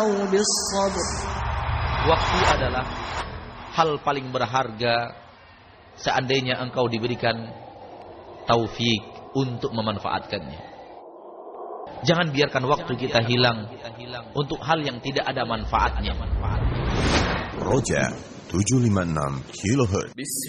بالصبر. Waktu adalah hal paling berharga seandainya engkau diberikan taufik untuk memanfaatkannya. Jangan biarkan waktu kita hilang untuk hal yang tidak ada manfaatnya. Roja 756 kHz.